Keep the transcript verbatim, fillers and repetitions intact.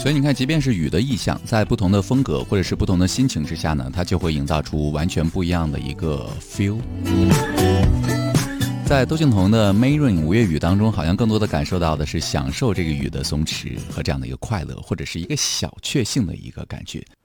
所以你看，即便是雨的意象，在不同的风格或者是不同的心情之下呢，它就会营造出完全不一样的一个 feel。在窦靖童的《May Rain》五月雨当中，好像更多的感受到的是享受这个雨的松弛和这样的一个快乐，或者是一个小确幸的一个感觉。